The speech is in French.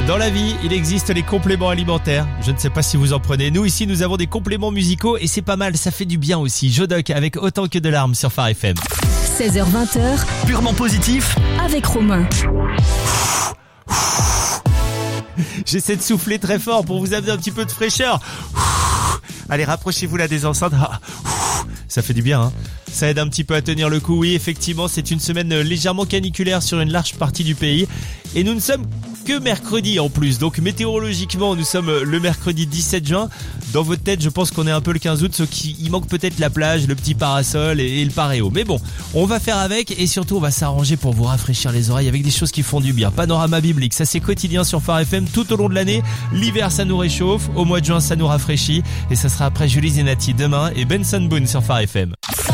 Dans la vie, il existe les compléments alimentaires. Je ne sais pas si vous en prenez. Nous, ici, nous avons des compléments musicaux et c'est pas mal, ça fait du bien aussi. Jodoc avec Autant que de larmes sur Phare FM. 16h-20h, Purement positif avec Romain. J'essaie de souffler très fort pour vous amener un petit peu de fraîcheur. Allez, rapprochez-vous là des enceintes. Ça fait du bien, hein. Ça aide un petit peu à tenir le coup. Oui, effectivement, c'est une semaine légèrement caniculaire sur une large partie du pays. Et nous ne sommes que mercredi en plus. Donc météorologiquement, nous sommes le mercredi 17 juin. Dans votre tête, je pense qu'on est un peu le 15 août, sauf qu'il manque peut-être la plage, le petit parasol et le paréo. Mais bon, on va faire avec et surtout on va s'arranger pour vous rafraîchir les oreilles avec des choses qui font du bien. Panorama biblique, ça c'est quotidien sur Phare FM tout au long de l'année. L'hiver ça nous réchauffe, au mois de juin ça nous rafraîchit et ça sera après Julie Zenati demain et Benson Boone sur Phare FM.